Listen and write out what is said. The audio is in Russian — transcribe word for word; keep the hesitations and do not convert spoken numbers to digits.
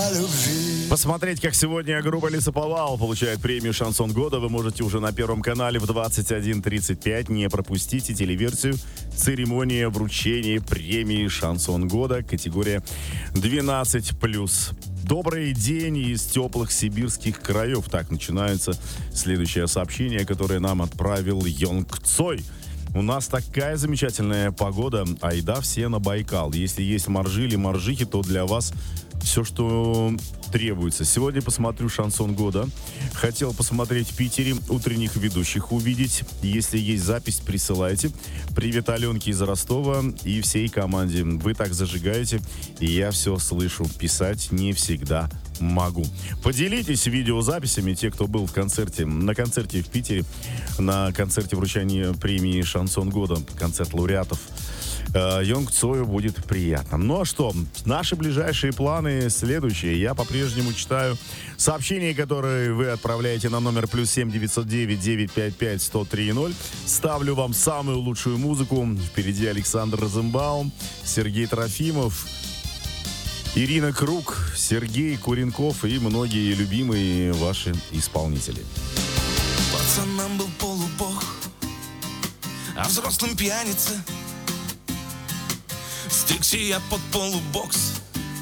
Посмотреть, как сегодня группа Лесоповал получает премию «Шансон года», вы можете уже на Первом канале в двадцать один тридцать пять. Не пропустите телеверсию «Церемония вручения премии «Шансон года», категория двенадцать плюс. Добрый день из теплых сибирских краев. Так начинается следующее сообщение, которое нам отправил Йонг Цой. У нас такая замечательная погода, айда все на Байкал. Если есть моржи или моржихи, то для вас все, что требуется. Сегодня посмотрю «Шансон года». Хотел посмотреть в Питере, утренних ведущих увидеть. Если есть запись, присылайте. Привет Аленке из Ростова и всей команде. Вы так зажигаете, и я все слышу. Писать не всегда могу. Поделитесь видеозаписями, те, кто был в концерте, на концерте в Питере, на концерте вручения премии «Шансон года», концерт лауреатов. Йонг Цою будет приятно. Ну а что, наши ближайшие планы следующие. Я по-прежнему читаю сообщения, которые вы отправляете на номер плюс семь девятьсот девять девятьсот пятьдесят пять сто три ноль. Ставлю вам самую лучшую музыку. Впереди Александр Розенбаум, Сергей Трофимов, Ирина Круг, Сергей Куренков и многие любимые ваши исполнители. Пацаном был полубог, а взрослым пьяница. Стригся я под полубокс,